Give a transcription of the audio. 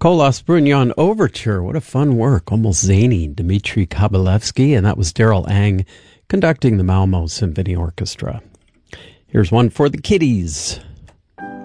Kolos Brugnon Overture. What a fun work. Almost zany. Dmitri Kabalevsky, and that was Daryl Ang conducting the Malmo Symphony Orchestra. Here's one for the kiddies.